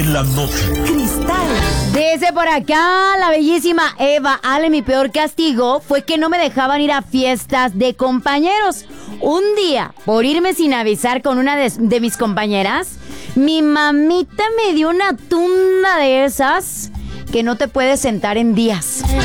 La nota. Cristal. Dice por acá la bellísima Eva: Ale, mi peor castigo fue que no me dejaban ir a fiestas de compañeros. Un día, por irme sin avisar con una de mis compañeras, mi mamita me dio una tunda de esas que no te puedes sentar en días.